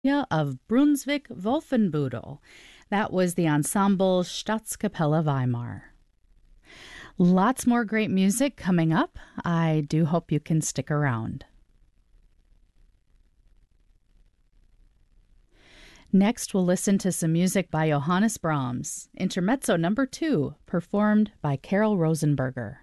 of Brunswick-Wolfenbüttel. That was the ensemble Staatskapelle Weimar. Lots more great music coming up. I do hope you can stick around. Next, we'll listen to some music by Johannes Brahms, Intermezzo Number 2, performed by Carol Rosenberger.